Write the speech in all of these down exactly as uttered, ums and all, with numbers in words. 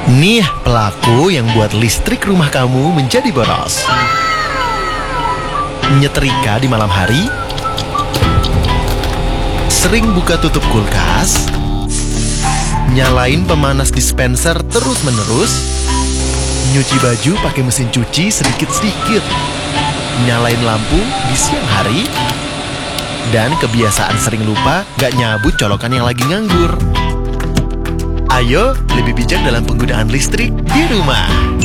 Nih pelaku yang buat listrik rumah kamu menjadi boros. Nyetrika di malam hari, sering buka tutup kulkas, nyalain pemanas dispenser terus-menerus, nyuci baju pakai mesin cuci sedikit-sedikit, nyalain lampu di siang hari, dan kebiasaan sering lupa gak nyabut colokan yang lagi nganggur. Ayo lebih bijak dalam penggunaan listrik di rumah.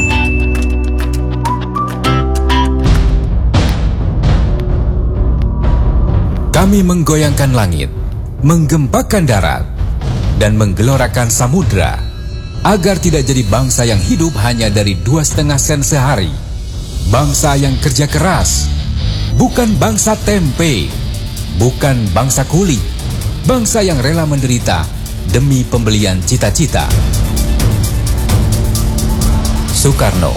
Kami menggoyangkan langit, menggempakan darat, dan menggelorakan samudra, agar tidak jadi bangsa yang hidup hanya dari dua setengah sen sehari. Bangsa yang kerja keras, bukan bangsa tempe, bukan bangsa kuli, bangsa yang rela menderita demi pembelian cita-cita. Soekarno.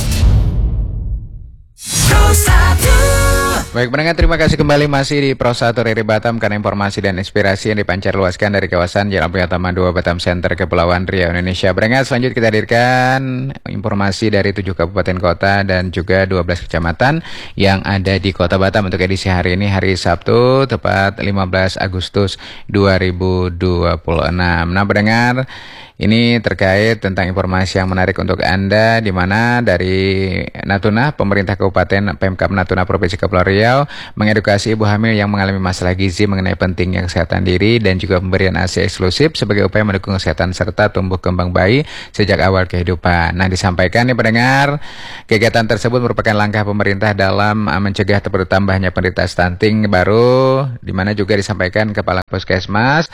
Baik pendengar, terima kasih kembali masih di Pro satu R R I Batam karena informasi dan inspirasi yang dipancar luaskan dari kawasan Jalan Priyatama dua Batam Center Kepulauan Riau Indonesia. Pendengar, selanjutnya kita hadirkan informasi dari tujuh kabupaten kota dan juga dua belas kecamatan yang ada di Kota Batam untuk edisi hari ini, hari Sabtu tepat lima belas Agustus dua ribu dua puluh enam. Nah pendengar, ini terkait tentang informasi yang menarik untuk Anda, di mana dari Natuna, pemerintah Kabupaten Pemkab Natuna Provinsi Kepulauan Riau mengedukasi ibu hamil yang mengalami masalah gizi mengenai pentingnya kesehatan diri dan juga pemberian A S I eksklusif sebagai upaya mendukung kesehatan serta tumbuh kembang bayi sejak awal kehidupan. Nah, disampaikan nih pendengar, kegiatan tersebut merupakan langkah pemerintah dalam mencegah bertambahnya penderita stunting baru, di mana juga disampaikan Kepala Puskesmas.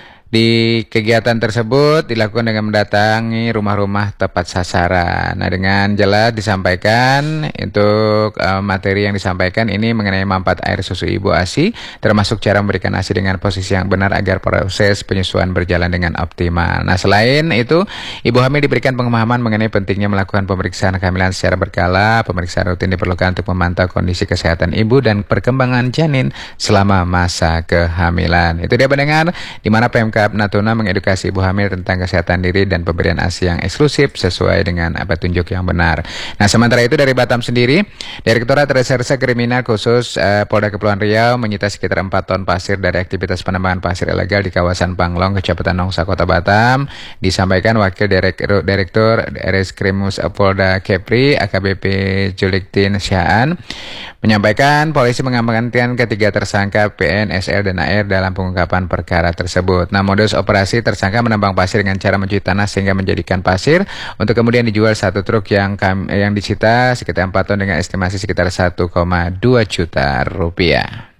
Di kegiatan tersebut dilakukan dengan mendatangi rumah-rumah tepat sasaran. Nah, dengan jelas disampaikan untuk uh, materi yang disampaikan ini mengenai manfaat air susu ibu A S I, termasuk cara memberikan A S I dengan posisi yang benar agar proses penyusuan berjalan dengan optimal. Nah, selain itu, ibu hamil diberikan pemahaman mengenai pentingnya melakukan pemeriksaan kehamilan secara berkala. Pemeriksaan rutin diperlukan untuk memantau kondisi kesehatan ibu dan perkembangan janin selama masa kehamilan. Itu dia pendengar, di mana P M K Natuna mengedukasi ibu hamil tentang kesehatan diri dan pemberian A S I yang eksklusif sesuai dengan petunjuk yang benar. Nah, sementara itu dari Batam sendiri, Direktorat Reserse Kriminal Khusus eh, Polda Kepulauan Riau menyita sekitar empat ton pasir dari aktivitas penambangan pasir ilegal di kawasan Panglong, Kecamatan Nongsa, Kota Batam. Disampaikan Wakil Direktur, Direktur Reskrimus Polda Kepri A K B P Juliktin Syaan menyampaikan polisi mengamankan ketiga tersangka P N, S L, dan A R dalam pengungkapan perkara tersebut. Nah, modus operasi tersangka menambang pasir dengan cara mencuci tanah sehingga menjadikan pasir untuk kemudian dijual satu truk yang yang disita sekitar empat ton dengan estimasi sekitar satu koma dua juta rupiah.